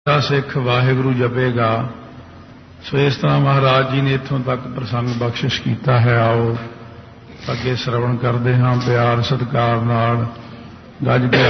ਸਿੱਖ ਵਾਹਿਗੁਰੂ ਜਪੇਗਾ। ਸੋ ਇਸ ਤਰ੍ਹਾਂ ਮਹਾਰਾਜ ਜੀ ਨੇ ਇੱਥੋਂ ਤੱਕ ਪ੍ਰਸੰਗ ਬਖਸ਼ਿਸ਼ ਕੀਤਾ ਹੈ। ਆਓ ਅੱਗੇ ਸ਼ਰਵਣ ਕਰਦੇ ਹਾਂ ਪਿਆਰ ਸਤਿਕਾਰ ਨਾਲ। ਗੱਜ ਕੇ